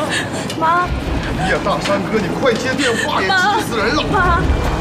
妈！ 哎呀，大山哥，你快接电话呀，急死人了！ 妈！